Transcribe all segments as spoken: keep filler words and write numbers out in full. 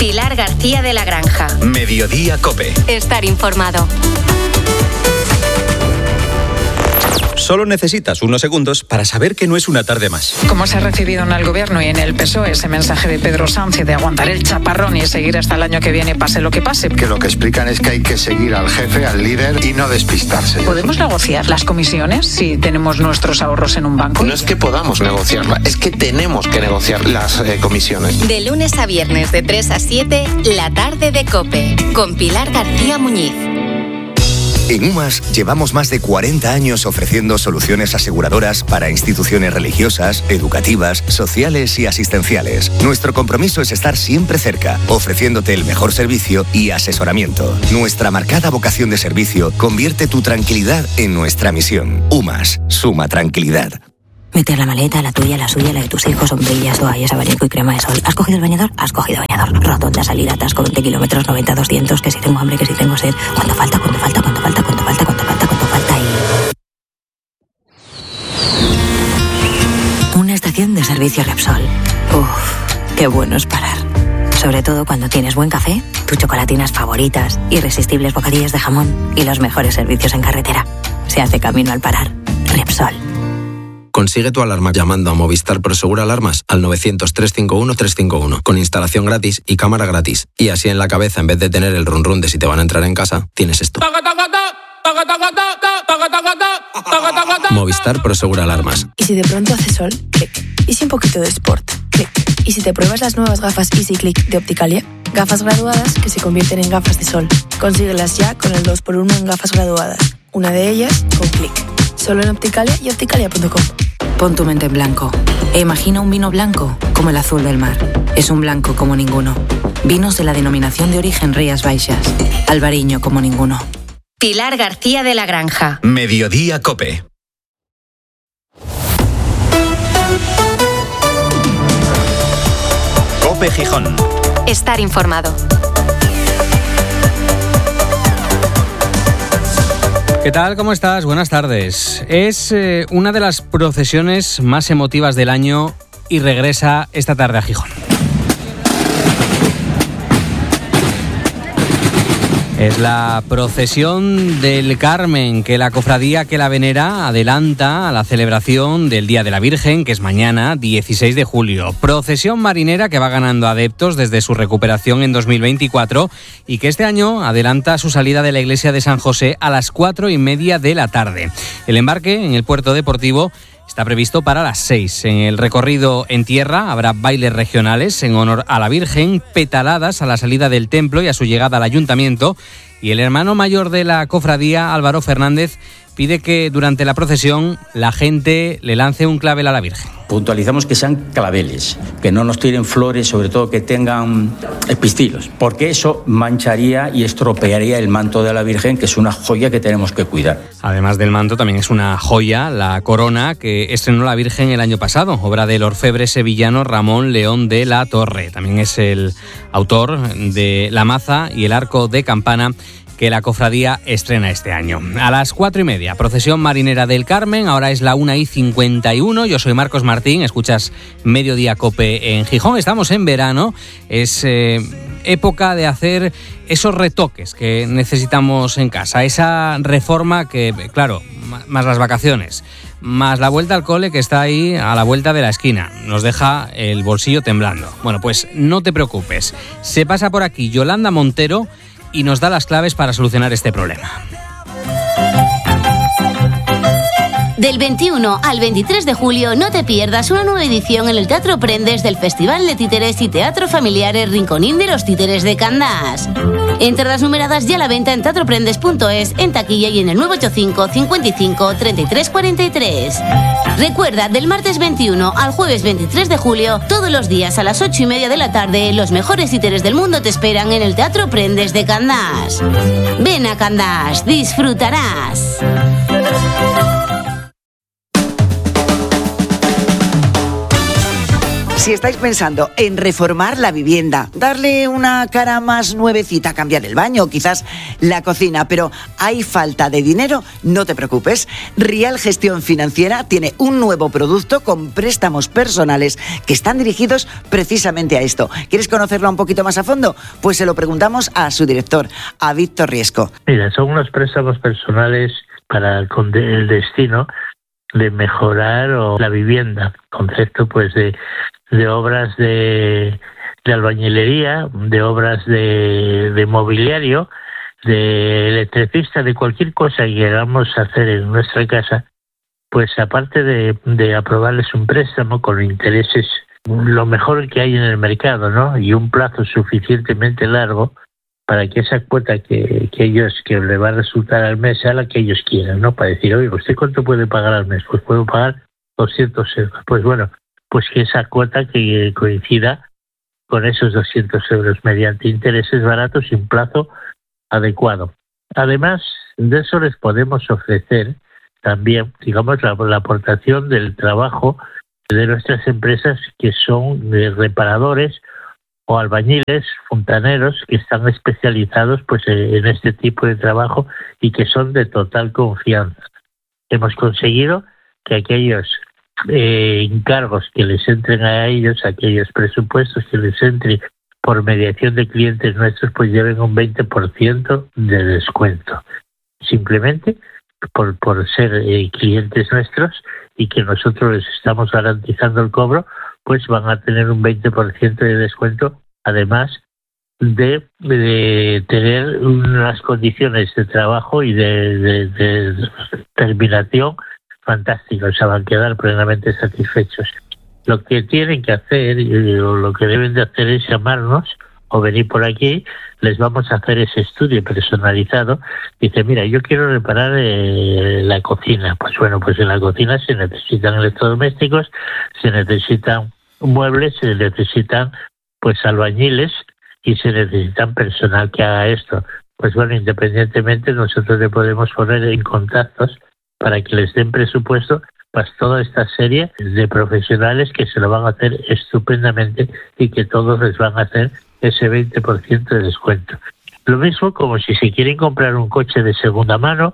Pilar García de la Granja. Mediodía COPE. Estar informado. Solo necesitas unos segundos para saber que no es una tarde más. ¿Cómo se ha recibido en el Gobierno y en el P S O E ese mensaje de Pedro Sánchez de aguantar el chaparrón y seguir hasta el año que viene, pase lo que pase? Que lo que explican es que hay que seguir al jefe, al líder y no despistarse. ¿Podemos negociar las comisiones si tenemos nuestros ahorros en un banco? No es que podamos negociarla, es que tenemos que negociar las eh, comisiones. De lunes a viernes de tres a siete, la tarde de COPE, con Pilar García Muñiz. En UMAS llevamos más de cuarenta años ofreciendo soluciones aseguradoras para instituciones religiosas, educativas, sociales y asistenciales. Nuestro compromiso es estar siempre cerca, ofreciéndote el mejor servicio y asesoramiento. Nuestra marcada vocación de servicio convierte tu tranquilidad en nuestra misión. UMAS, suma tranquilidad. Meter la maleta, la tuya, la suya, la de tus hijos, sombrillas, toallas, abanico y crema de sol. ¿Has cogido el bañador? Has cogido bañador. Rotonda, salida, atasco, veinte kilómetros, noventa, doscientos, que si tengo hambre, que si tengo sed. ¿Cuánto falta? ¿Cuánto falta? ¿Cuánto falta? ¿Cuánto falta? ¿Cuánto falta? ¿Cuánto falta? Y... una estación de servicio Repsol. Uff, qué bueno es parar. Sobre todo cuando tienes buen café, tus chocolatinas favoritas, irresistibles bocadillos de jamón y los mejores servicios en carretera. Se hace camino al parar. Repsol. Consigue tu alarma llamando a Movistar Prosegur Alarmas al novecientos, trescientos cincuenta y uno, trescientos cincuenta y uno con instalación gratis y cámara gratis. Y así en la cabeza, en vez de tener el run run de si te van a entrar en casa, tienes esto. Movistar Prosegur Alarmas. Y si de pronto hace sol, clic. Y si un poquito de sport, clic. Y si te pruebas las nuevas gafas Easy Click de Opticalia, gafas graduadas que se convierten en gafas de sol. Consíguelas ya con el dos por uno en gafas graduadas. Una de ellas con clic. Solo en Opticalia y opticalia punto com. Pon tu mente en blanco e imagina un vino blanco como el azul del mar. Es un blanco como ninguno. Vinos de la denominación de origen Rías Baixas. Albariño como ninguno. Pilar García de la Granja. Mediodía COPE. COPE Gijón. Estar informado. ¿Qué tal? ¿Cómo estás? Buenas tardes. Es eh, una de las procesiones más emotivas del año y regresa esta tarde a Gijón. Es la procesión del Carmen que la cofradía que la venera adelanta a la celebración del Día de la Virgen, que es mañana, dieciséis de julio. Procesión marinera que va ganando adeptos desde su recuperación en dos mil veinticuatro y que este año adelanta su salida de la iglesia de San José a las cuatro y media de la tarde. El embarque en el puerto deportivo está previsto para las seis. En el recorrido en tierra habrá bailes regionales en honor a la Virgen, petaladas a la salida del templo y a su llegada al ayuntamiento. Y el hermano mayor de la cofradía, Álvaro Fernández, pide que durante la procesión la gente le lance un clavel a la Virgen. Puntualizamos que sean claveles, que no nos tiren flores, sobre todo que tengan pistilos, porque eso mancharía y estropearía el manto de la Virgen, que es una joya que tenemos que cuidar. Además del manto, también es una joya la corona que estrenó la Virgen el año pasado, obra del orfebre sevillano Ramón León de la Torre. También es el autor de la maza y el arco de campana que la cofradía estrena este año. A las cuatro y media, procesión marinera del Carmen, ahora es la una y cincuenta y uno. Yo soy Marcos Martín, escuchas Mediodía COPE en Gijón. Estamos en verano, es eh, época de hacer esos retoques que necesitamos en casa, esa reforma que, claro, más las vacaciones, más la vuelta al cole que está ahí a la vuelta de la esquina, nos deja el bolsillo temblando. Bueno, pues no te preocupes, se pasa por aquí Yolanda Montero y nos da las claves para solucionar este problema. Del veintiuno al veintitrés de julio no te pierdas una nueva edición en el Teatro Prendes del Festival de Títeres y Teatro Familiares Rinconín de los Títeres de Candás. Entradas numeradas ya a la venta en teatro prendes punto es, en taquilla y en el nueve ocho cinco, cincuenta y cinco, treinta y tres cuarenta y tres. Recuerda, del martes veintiuno al jueves veintitrés de julio, todos los días a las ocho y media de la tarde, los mejores títeres del mundo te esperan en el Teatro Prendes de Candás. Ven a Candás, disfrutarás. Si estáis pensando en reformar la vivienda, darle una cara más nuevecita, cambiar el baño, quizás la cocina, pero hay falta de dinero, no te preocupes. Rial Gestión Financiera tiene un nuevo producto con préstamos personales que están dirigidos precisamente a esto. ¿Quieres conocerlo un poquito más a fondo? Pues se lo preguntamos a su director, a Víctor Riesco. Mira, son unos préstamos personales para el, el destino de mejorar o la vivienda, concepto pues de, de obras de, de albañilería, de obras de, de mobiliario, de electricista, de cualquier cosa que queramos hacer en nuestra casa, pues aparte de, de aprobarles un préstamo con intereses lo mejor que hay en el mercado, ¿no? Y un plazo suficientemente largo para que esa cuota que, que ellos, que le va a resultar al mes sea la que ellos quieran, ¿no? Para decir, oye, ¿usted cuánto puede pagar al mes? Pues puedo pagar doscientos euros. Pues bueno, pues que esa cuota que coincida con esos doscientos euros mediante intereses baratos y un plazo adecuado. Además de eso les podemos ofrecer también, digamos, la, la aportación del trabajo de nuestras empresas que son de reparadores o albañiles, fontaneros, que están especializados pues en este tipo de trabajo y que son de total confianza. Hemos conseguido que aquellos eh, encargos que les entren a ellos, aquellos presupuestos que les entren por mediación de clientes nuestros, pues lleven un veinte por ciento de descuento. Simplemente por, por ser eh, clientes nuestros y que nosotros les estamos garantizando el cobro, pues van a tener un veinte por ciento de descuento, además de, de tener unas condiciones de trabajo y de, de, de terminación fantásticas. O sea, van a quedar plenamente satisfechos. Lo que tienen que hacer, o lo que deben de hacer, es llamarnos o venir por aquí. Les vamos a hacer ese estudio personalizado. Dice, mira, yo quiero reparar eh, la cocina. Pues bueno, pues en la cocina se necesitan electrodomésticos, se necesitan muebles, se necesitan pues albañiles y se necesitan personal que haga esto. Pues bueno, independientemente nosotros le podemos poner en contactos para que les den presupuesto para toda esta serie de profesionales que se lo van a hacer estupendamente y que todos les van a hacer ese veinte por ciento de descuento. Lo mismo como si se quieren comprar un coche de segunda mano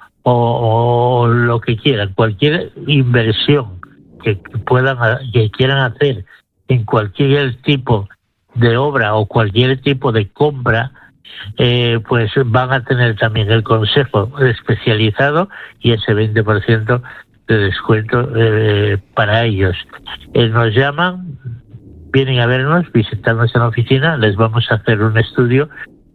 o, o lo que quieran, cualquier inversión que puedan, que quieran hacer en cualquier tipo de obra o cualquier tipo de compra, eh, pues van a tener también el consejo especializado y ese veinte por ciento de descuento eh, para ellos. Eh, nos llaman, vienen a vernos, visitarnos en la oficina, les vamos a hacer un estudio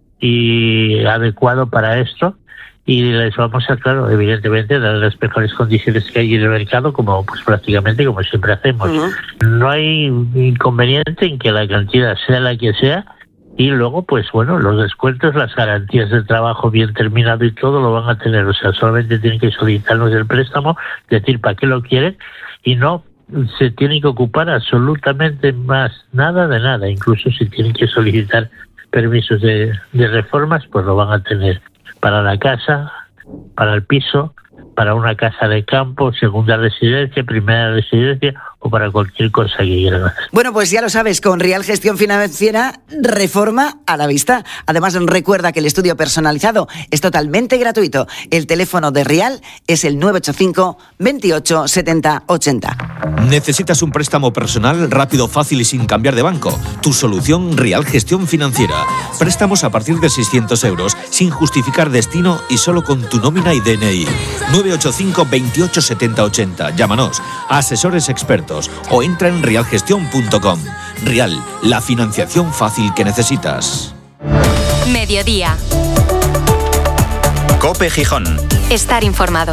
y adecuado para esto y les vamos a, claro, evidentemente, dar las mejores condiciones que hay en el mercado, como pues prácticamente como siempre hacemos. Uh-huh. No hay inconveniente en que la cantidad sea la que sea y luego, pues bueno, los descuentos, las garantías de trabajo bien terminado y todo lo van a tener. O sea, solamente tienen que solicitarnos el préstamo, decir para qué lo quieren y no se tienen que ocupar absolutamente más nada de nada. Incluso si tienen que solicitar permisos de, de reformas, pues lo van a tener para la casa, para el piso, para una casa de campo, segunda residencia, primera residencia o para cualquier cosa que quieran hacer. Bueno, pues ya lo sabes, con Rial Gestión Financiera, reforma a la vista. Además, recuerda que el estudio personalizado es totalmente gratuito. El teléfono de Rial es el nueve ocho cinco, veintiocho, setenta, ochenta. ¿Necesitas un préstamo personal rápido, fácil y sin cambiar de banco? Tu solución, Rial Gestión Financiera. Préstamos a partir de seiscientos euros, sin justificar destino y solo con tu nómina y D N I. nueve ocho cinco, veintiocho, setenta, ochenta. Llámanos. Asesores expertos. O entra en rial gestión punto com. Rial, la financiación fácil que necesitas. Mediodía. COPE Gijón. Estar informado.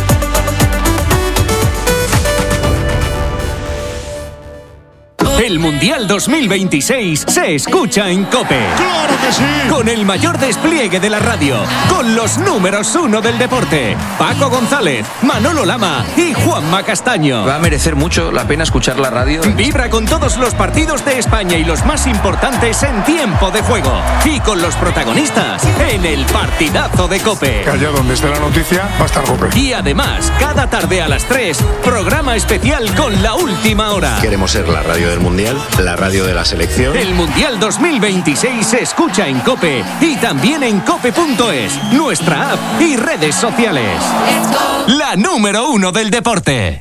El Mundial dos mil veintiséis se escucha en COPE. ¡Claro que sí! Con el mayor despliegue de la radio, con los números uno del deporte, Paco González, Manolo Lama y Juanma Castaño. Va a merecer mucho la pena escuchar la radio. Vibra con todos los partidos de España y los más importantes en tiempo de juego. Y con los protagonistas en el partidazo de COPE. Que allá donde esté la noticia va a estar COPE. Y además, cada tarde a las tres, programa especial con La Última Hora. Queremos ser la radio del Mundial, la radio de la selección. El Mundial dos mil veintiséis se escucha en COPE y también en cope punto es, nuestra app y redes sociales. La número uno del deporte.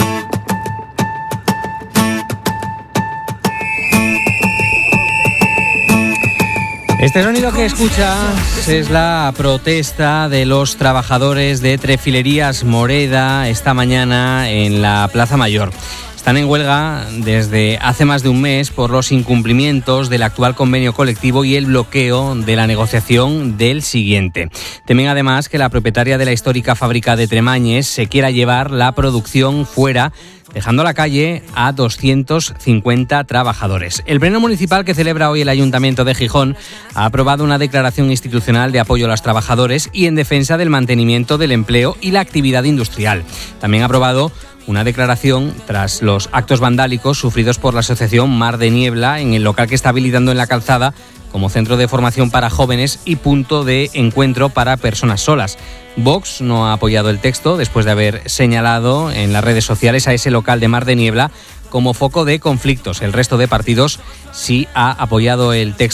Este sonido que escuchas es la protesta de los trabajadores de Trefilerías Moreda esta mañana en la Plaza Mayor. Están en huelga desde hace más de un mes por los incumplimientos del actual convenio colectivo y el bloqueo de la negociación del siguiente. Temen además que la propietaria de la histórica fábrica de Tremañes se quiera llevar la producción fuera, dejando a la calle a doscientos cincuenta trabajadores. El pleno municipal que celebra hoy el Ayuntamiento de Gijón ha aprobado una declaración institucional de apoyo a los trabajadores y en defensa del mantenimiento del empleo y la actividad industrial. También ha aprobado una declaración tras los actos vandálicos sufridos por la asociación Mar de Niebla en el local que está habilitando en la calzada como centro de formación para jóvenes y punto de encuentro para personas solas. Vox no ha apoyado el texto después de haber señalado en las redes sociales a ese local de Mar de Niebla como foco de conflictos. El resto de partidos sí ha apoyado el texto.